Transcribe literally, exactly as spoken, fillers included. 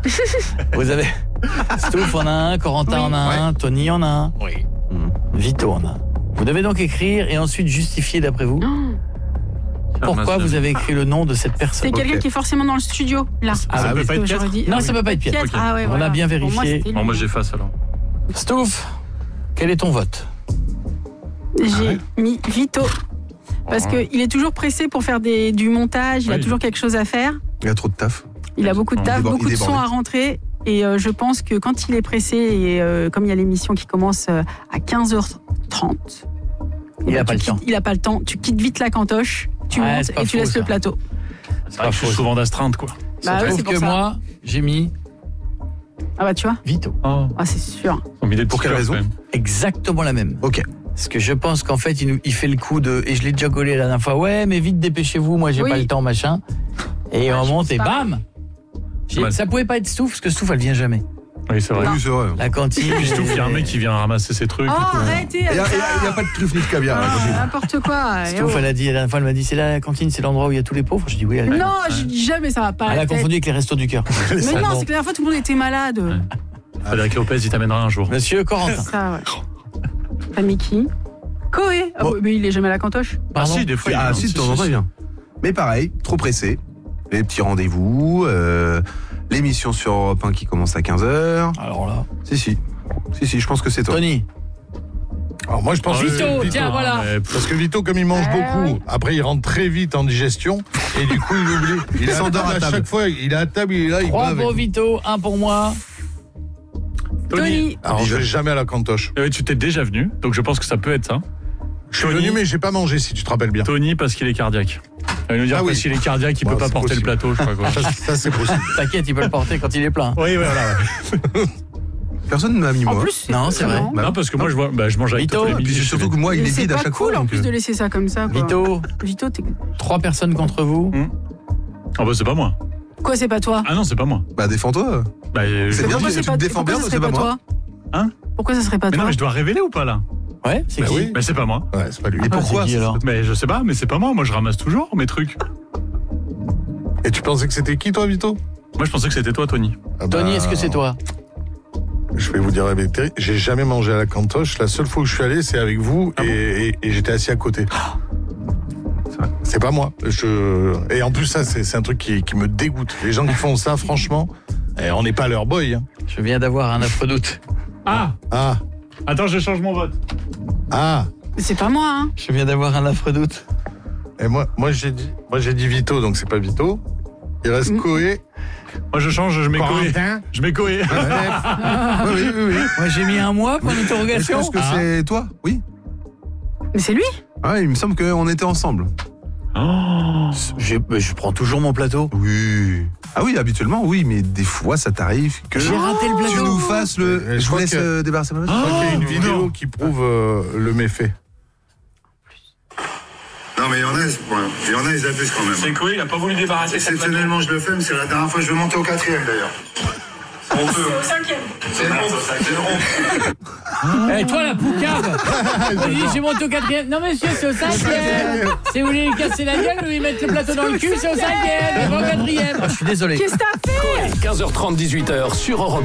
Vous avez Stouff en a un, Corentin Oui. en a un, Ouais. Tony en a un, Oui. Vito en a un. Vous devez donc écrire et ensuite justifier d'après vous pourquoi vous avez écrit le nom de cette personne. C'est quelqu'un Ok. qui est forcément dans le studio, là. Ah, ça oui. peut pas être Que Piètre j'aurais dit- Non, ah ça oui. peut pas être Piètre. Piètre, ah ouais, On voilà. a bien Pour moi, vérifié. c'était lui. Bon, moi j'efface alors. Stouff, quel est ton vote? J'ai mis Vito. Parce qu'il est toujours pressé pour faire des, du montage, il a Oui. toujours quelque chose à faire. Il y a trop de taf. Il a beaucoup de Il taf, déborde- beaucoup il de sons déborde. à rentrer. Et euh, je pense que quand il est pressé, et euh, comme il y a l'émission qui commence euh, à quinze heures trente, Il eh a ben, pas tu le temps. quittes- Il a pas le temps. Tu quittes vite la cantoche, tu Ouais, montes c'est pas et tu faux, laisses ça. le plateau. C'est Ah, pas je suis faux. souvent d'astreinte, quoi. Bah Je ouais, trouve c'est pour que ça. moi, j'ai mis Ah bah tu vois, Vito. Oh, ah, c'est sûr. on met des Pour petits quelle cœurs, raison quand même. Exactement la même. Ok. Parce que je pense qu'en fait, il, nous, il fait le coup de... Et je l'ai déjà collé la dernière fois. Ouais, mais vite, dépêchez-vous, moi, j'ai Oui. pas le temps, machin. Et Ah, on je monte pense et pas. bam J'ai- mal. Ça pouvait pas être Stouff, parce que Stouff, elle vient jamais. Oui, c'est vrai. Non. Oui, c'est vrai. La cantine... Puis Stouff, il y a un mec qui vient ramasser ses trucs. Oh, et tout. arrêtez Il n'y a, avec il y a- il y a ça. pas de truffe ni de caviar. Ah, là, quand n'importe quoi. Eh Stouff, oh. elle a dit, la dernière fois, elle m'a dit, c'est la cantine, c'est l'endroit où il y a tous les pauvres. Je dis oui, elle, Non, je dis jamais, ça va pas. à elle la a tête. confondu avec les restos du cœur. Mais non, bon. c'est que la dernière fois, tout le monde était malade. Frédéric Lopez, il t'amènera un jour. Monsieur Corentin. Ça, ouais. T'as mis qui Koé. Ah, Bon. oui, mais il est jamais à la cantoche. Ah Pardon si, des fois. il Ah vient. si, de temps en temps, il vient. Mais pareil, trop pressé. Les petits rendez-vous, euh, l'émission sur Europe un qui commence à quinze heures. Alors là... Si, si. Si, si, je pense que c'est toi. Tony. Alors moi je pense Ah, que Vito, oui, tiens, voilà. mais- parce que Vito comme il mange Ah, beaucoup, oui. après il rentre très vite en digestion et du coup il oublie. Il Il est à s'endort table à à table. chaque fois, il est à table, il est là, il Trois bat pour avec. Vito, un pour moi. Tony. Tony. Alors je vais jamais à la cantoche. Eh oui, tu t'es déjà venu, donc je pense que ça peut être ça. Je suis Tony. venu mais j'ai pas mangé si tu te rappelles bien. Tony, parce qu'il est cardiaque. Il va nous dire Ah que oui. s'il est cardiaque, il Bon, peut pas c'est porter possible. le plateau, je crois. Quoi. Ça, ça, c'est possible. T'inquiète, il peut le porter quand il est plein. Oui, voilà. Ouais. Personne ne m'a mis En moi. plus, Non, c'est vrai. Bah, non, parce que moi, je, vois, bah, je mange avec Vito, toi tous les Et puis midis. surtout que moi, il Mais est c'est vide à pas chaque cool fois. en donc, plus euh, de laisser ça comme ça. Quoi. Vito, Vito, t'es... trois personnes contre vous. Ah bah c'est pas moi. Quoi, c'est pas toi Ah non, c'est pas moi. Bah défends-toi. Bah, euh, C'est je- bien, Pourquoi tu c'est te pas, défends pourquoi bien, ça c'est serait pas pas moi. toi Hein Pourquoi ça serait pas Mais toi non, mais je dois révéler ou pas là? Ouais, c'est Bah qui oui. Mais c'est pas moi. Ouais, c'est pas lui. Et pourquoi c'est qui, ça- alors Mais je sais pas, mais c'est pas moi. Moi, je ramasse toujours mes trucs. Et tu pensais que c'était qui toi Vito? Moi, je pensais que c'était toi, Tony. Ah Tony, bah, est-ce que c'est toi? Je vais vous dire la vérité, j'ai jamais mangé à la cantoche. La seule fois où je suis allé, c'est avec vous Ah et, et- et j'étais assis à côté. C'est pas moi. Je... Et en plus, ça, c'est c'est un truc qui, qui me dégoûte. Les gens qui font ça, franchement, eh, on n'est pas leur boy. Hein. Je viens d'avoir un affreux doute. Ah Ah, Attends, je change mon vote. ah. Mais c'est pas moi, hein. Je viens d'avoir un affreux doute. Et moi, moi j'ai dit, moi j'ai dit Vito, donc c'est pas Vito. Il reste Mm. Koé. Moi, je change, je mets Koé. Corentin. Je mets Koé. Oui, oui, oui, oui. Moi, j'ai mis un mois pour Je l'interrogation. pense que c'est toi. Oui. Mais c'est lui. Ah, il me semble qu'on était ensemble. Oh. Je, mais je prends toujours mon plateau. Oui. Ah oui, habituellement, oui, mais des fois, ça t'arrive que J'ai raté le tu plateau. nous fasses le. Je Je vous crois laisse que- euh, débarrasser ma place. Je crois qu'il y a une Oh, vidéo non. qui prouve euh, le méfait. Non, mais il y en a, ouais, il y en a, ils abusent quand même. C'est Koé, il a pas voulu débarrasser cette plateau. Exceptionnellement, je le fais, mais c'est la dernière fois que je vais monter au quatrième d'ailleurs. On peut. Au cinquième. C'est bon, Eh, toi, la poucave. On dit, j'ai monté au quatrième. Non, monsieur, c'est au cinquième. Si vous voulez lui casser la gueule ou lui mettre le plateau dans le cul, c'est au cinquième. C'est pas au quatrième. Ah, je suis désolé. Qu'est-ce que t'as fait? quinze heures trente, dix-huit heures sur Europe